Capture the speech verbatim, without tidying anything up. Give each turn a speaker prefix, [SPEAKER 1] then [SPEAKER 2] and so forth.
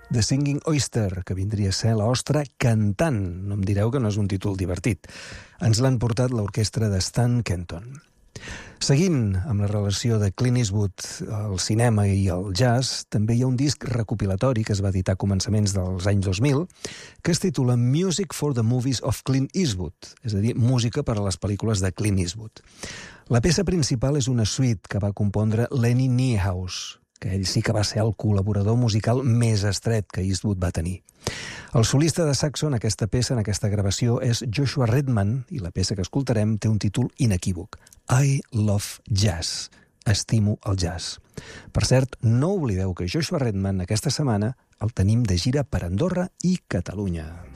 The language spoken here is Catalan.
[SPEAKER 1] The Singing Oyster, que vindria a ser l'ostra cantant. No em direu que no és un títol divertit. Ens l'han portat l'orquestra de Stan Kenton. Seguint amb la relació de Clint Eastwood al cinema i al jazz, també hi ha un disc recopilatori que es va editar a començaments dels anys dos mil que es titula Music for the Movies of Clint Eastwood, és a dir, música per a les pel·lícules de Clint Eastwood. La peça principal és una suite que va compondre Lenny Niehaus, que ell sí que va ser el col·laborador musical més estret que Eastwood va tenir. El solista de saxo en aquesta peça, en aquesta gravació, és Joshua Redman, i la peça que escoltarem té un títol inequívoc, I Love Jazz, estimo el jazz. Per cert, no oblideu que Joshua Redman aquesta setmana el tenim de gira per Andorra i Catalunya.